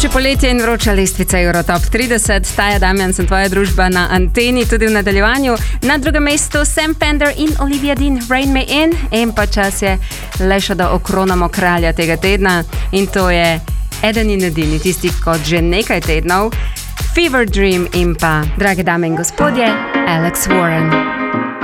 Vroče poletje in vroča lestvica Eurotop 30. Taja Damjan, sem tvoja družba na anteni, tudi v nadaljevanju. Na drugem mestu Sam Fender in Olivia Dean, Rain Me In. In pa čas je le še, da okronamo kralja tega tedna. In to je eden in edini, tisti kot že nekaj tednov, Fever Dream in pa, drage dame in gospodje, Alex Warren.